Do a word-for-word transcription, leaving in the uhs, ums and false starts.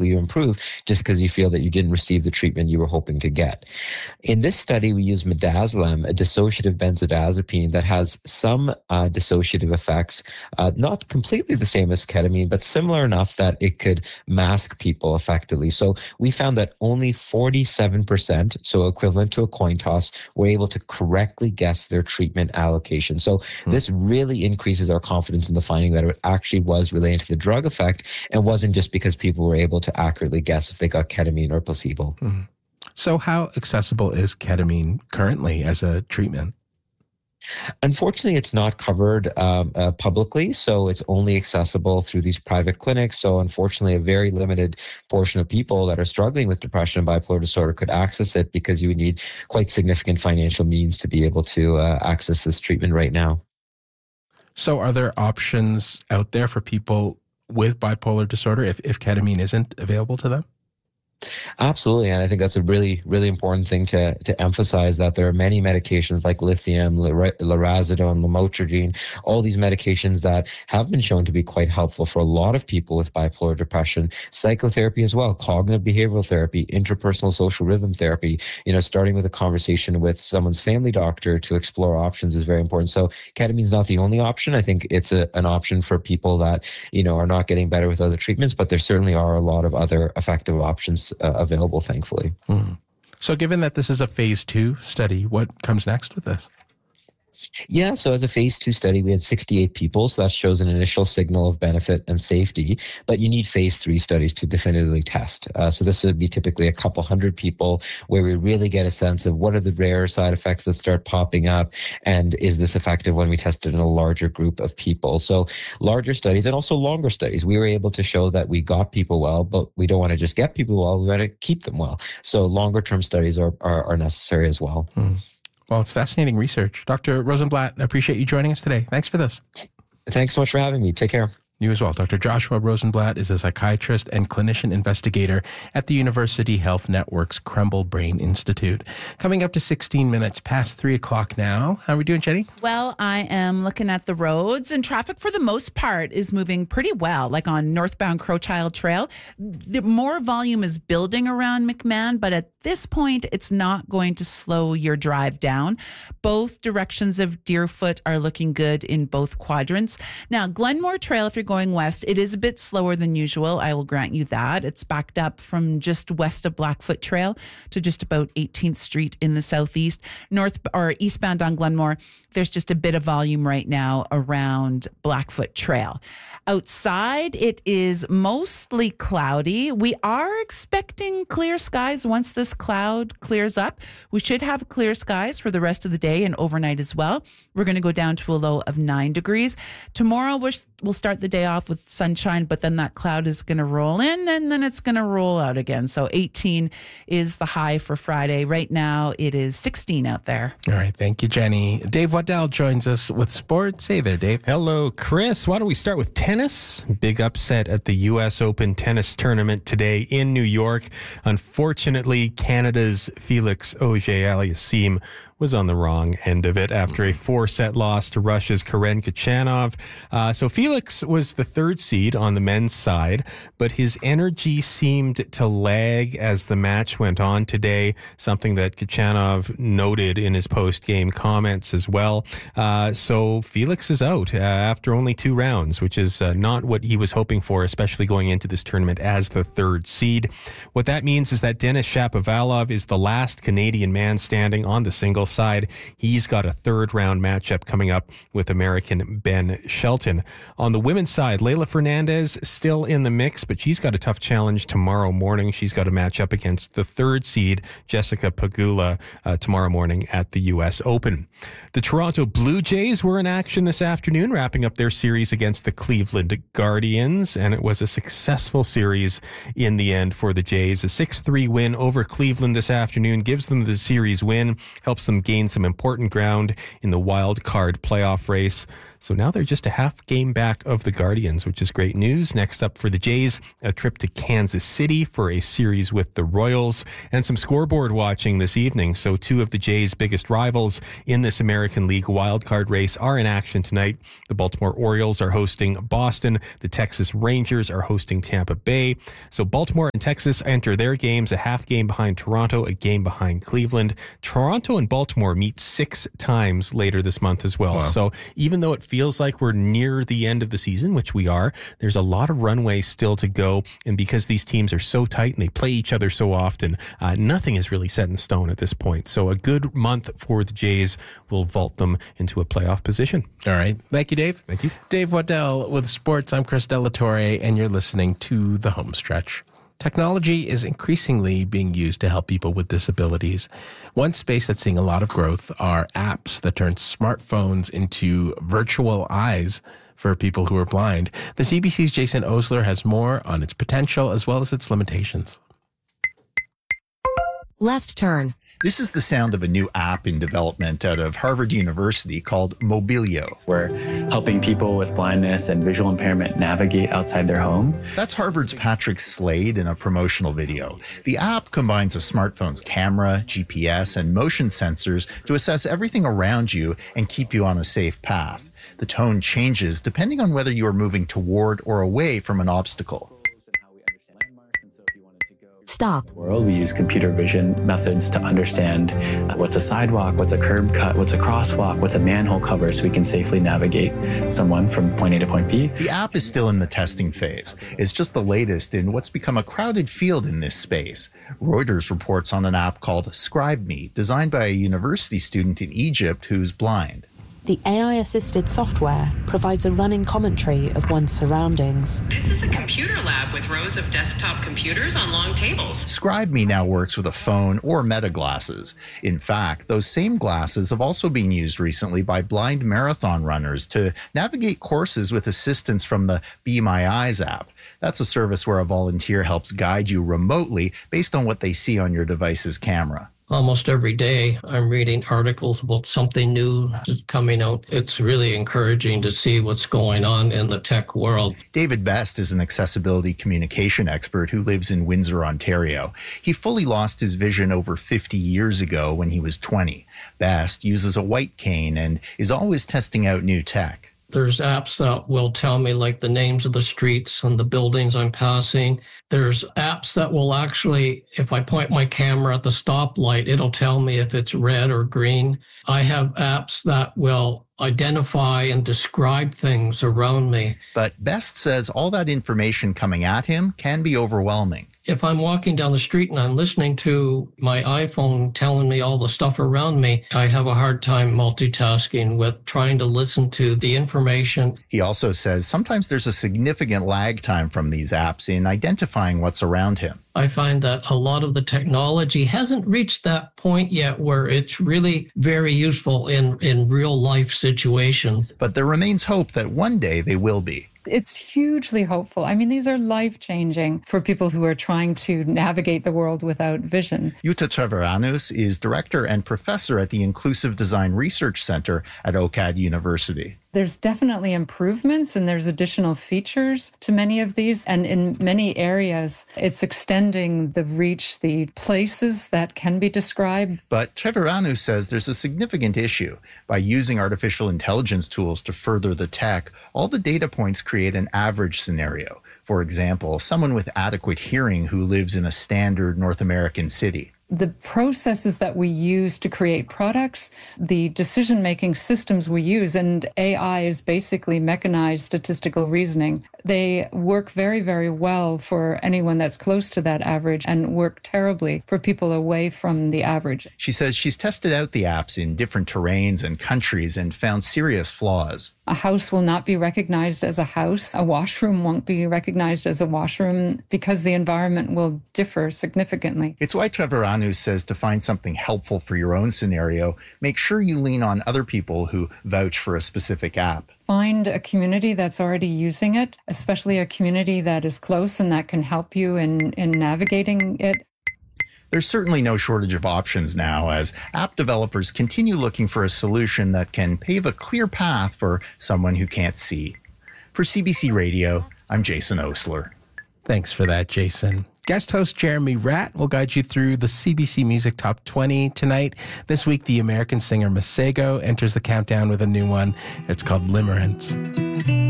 likely to improve just because you feel that you didn't receive the treatment you were hoping to get. In this study, we use midazolam, a dissociative benzodiazepine that has some uh, dissociative effects, uh, not completely the same as ketamine, but similar enough that it could mask people effectively. So we found that only forty-seven percent, so equivalent to a coin toss, were able to correctly guess their treatment allocation. So hmm. this really increases our confidence in the finding that it actually was related to the drug effect and wasn't just because people were able to accurately guess if they got ketamine or placebo. Hmm. So how accessible is ketamine currently as a treatment? Unfortunately, it's not covered um, uh, publicly, so it's only accessible through these private clinics. So unfortunately, a very limited portion of people that are struggling with depression and bipolar disorder could access it because you would need quite significant financial means to be able to uh, access this treatment right now. So are there options out there for people with bipolar disorder if, if ketamine isn't available to them? Absolutely. And I think that's a really, really important thing to, to emphasize, that there are many medications like lithium, lurasidone, lamotrigine, all these medications that have been shown to be quite helpful for a lot of people with bipolar depression. Psychotherapy as well, cognitive behavioral therapy, interpersonal social rhythm therapy, you know, starting with a conversation with someone's family doctor to explore options is very important. So ketamine is not the only option. I think it's a, an option for people that, you know, are not getting better with other treatments, but there certainly are a lot of other effective options Uh, available, thankfully. Mm. So given that this is a phase two study, what comes next with this? Yeah, so as a phase two study, we had sixty-eight people, so that shows an initial signal of benefit and safety, but you need phase three studies to definitively test. Uh, so this would be typically a couple hundred people where we really get a sense of what are the rare side effects that start popping up, and is this effective when we test it in a larger group of people. So larger studies and also longer studies. We were able to show that we got people well, but we don't want to just get people well, we want to keep them well. So longer term studies are, are, are necessary as well. Mm. Well, it's fascinating research. Doctor Rosenblatt, I appreciate you joining us today. Thanks for this. Thanks so much for having me. Take care. You as well. Doctor Joshua Rosenblatt is a psychiatrist and clinician investigator at the University Health Network's Krembil Brain Institute. Coming up to sixteen minutes past three o'clock now. How are we doing, Jenny? Well, I am looking at the roads, and traffic for the most part is moving pretty well, like on northbound Crowchild Trail. The more volume is building around McMahon, but at this point, it's not going to slow your drive down. Both directions of Deerfoot are looking good in both quadrants. Now, Glenmore Trail, if you're going west, it is a bit slower than usual. I will grant you that. It's backed up from just west of Blackfoot Trail to just about eighteenth Street in the southeast. North or eastbound on Glenmore, there's just a bit of volume right now around Blackfoot Trail. Outside, it is mostly cloudy. We are expecting clear skies once this cloud clears up. We should have clear skies for the rest of the day and overnight as well. We're going to go down to a low of nine degrees. Tomorrow, we'll start the day off with sunshine, but then that cloud is going to roll in and then it's going to roll out again. So eighteen is the high for Friday. Right now, it is sixteen out there. All right. Thank you, Jenny. Dave Waddell joins us with sports. Hey there, Dave. Hello, Chris. Why don't we start with tennis? Big upset at the U S Open tennis tournament today in New York. Unfortunately, Canada's Felix Auger-Aliassime was on the wrong end of it after a four-set loss to Russia's Karen Khachanov. Uh, so Felix was the third seed on the men's side, but his energy seemed to lag as the match went on today, something that Khachanov noted in his post-game comments as well. Uh, so Felix is out uh, after only two rounds, which is uh, not what he was hoping for, especially going into this tournament as the third seed. What that means is that Denis Shapovalov is the last Canadian man standing on the singles side. He's got a third round matchup coming up with American Ben Shelton. On the women's side, Leylah Fernandez still in the mix, but she's got a tough challenge tomorrow morning. She's got a matchup against the third seed, Jessica Pegula, uh, tomorrow morning at the U S Open. The Toronto Blue Jays were in action this afternoon, wrapping up their series against the Cleveland Guardians, and it was a successful series in the end for the Jays. A six three win over Cleveland this afternoon gives them the series win, helps them gain some important ground in the wild card playoff race. So now they're just a half game back of the Guardians, which is great news. Next up for the Jays, a trip to Kansas City for a series with the Royals and some scoreboard watching this evening. So two of the Jays' biggest rivals in this American League wildcard race are in action tonight. The Baltimore Orioles are hosting Boston. The Texas Rangers are hosting Tampa Bay. So Baltimore and Texas enter their games a half game behind Toronto, a game behind Cleveland. Toronto and Baltimore meet six times later this month as well. Wow. So even though it feels like we're near the end of the season, which we are, there's a lot of runway still to go. And because these teams are so tight and they play each other so often, uh, nothing is really set in stone at this point. So a good month for the Jays will vault them into a playoff position. All right. Thank you, Dave. Thank you. Dave Waddell with sports. I'm Chris Delatorre, and you're listening to The Home Stretch. Technology is increasingly being used to help people with disabilities. One space that's seeing a lot of growth are apps that turn smartphones into virtual eyes for people who are blind. The C B C's Jason Osler has more on its potential as well as its limitations. Left turn. This is the sound of a new app in development out of Harvard University called Mobilio. We're helping people with blindness and visual impairment navigate outside their home. That's Harvard's Patrick Slade in a promotional video. The app combines a smartphone's camera, G P S, and motion sensors to assess everything around you and keep you on a safe path. The tone changes depending on whether you are moving toward or away from an obstacle. Stop. World, we use computer vision methods to understand what's a sidewalk, what's a curb cut, what's a crosswalk, what's a manhole cover, so we can safely navigate someone from point A to point B. The app is still in the testing phase. It's just the latest in what's become a crowded field in this space. Reuters reports on an app called ScribeMe, designed by a university student in Egypt who's blind. The A I-assisted software provides a running commentary of one's surroundings. This is a computer lab with rows of desktop computers on long tables. ScribeMe now works with a phone or Meta glasses. In fact, those same glasses have also been used recently by blind marathon runners to navigate courses with assistance from the Be My Eyes app. That's a service where a volunteer helps guide you remotely based on what they see on your device's camera. Almost every day, I'm reading articles about something new coming out. It's really encouraging to see what's going on in the tech world. David Best is an accessibility communication expert who lives in Windsor, Ontario. He fully lost his vision over fifty years ago when he was twenty. Best uses a white cane and is always testing out new tech. There's apps that will tell me like the names of the streets and the buildings I'm passing. There's apps that will actually, if I point my camera at the stoplight, it'll tell me if it's red or green. I have apps that will identify and describe things around me. But Best says all that information coming at him can be overwhelming. If I'm walking down the street and I'm listening to my iPhone telling me all the stuff around me, I have a hard time multitasking with trying to listen to the information. He also says sometimes there's a significant lag time from these apps in identifying what's around him. I find that a lot of the technology hasn't reached that point yet where it's really very useful in, in real life situations. But there remains hope that one day they will be. It's hugely hopeful. I mean, these are life-changing for people who are trying to navigate the world without vision. Jutta Treviranus is director and professor at the Inclusive Design Research Center at O C A D University. There's definitely improvements and there's additional features to many of these. And in many areas, it's extending the reach, the places that can be described. But Treviranus says there's a significant issue. By using artificial intelligence tools to further the tech, all the data points create an average scenario. For example, someone with adequate hearing who lives in a standard North American city. The processes that we use to create products, the decision-making systems we use, and A I is basically mechanized statistical reasoning. They work very, very well for anyone that's close to that average and work terribly for people away from the average. She says she's tested out the apps in different terrains and countries and found serious flaws. A house will not be recognized as a house. A washroom won't be recognized as a washroom because the environment will differ significantly. It's why Treviranus says to find something helpful for your own scenario, make sure you lean on other people who vouch for a specific app. Find a community that's already using it, especially a community that is close and that can help you in, in navigating it. There's certainly no shortage of options now as app developers continue looking for a solution that can pave a clear path for someone who can't see. For C B C Radio, I'm Jason Osler. Thanks for that, Jason. Guest host Jeremy Ratt will guide you through the C B C Music Top twenty tonight. This week, the American singer Masego enters the countdown with a new one. It's called Limerence.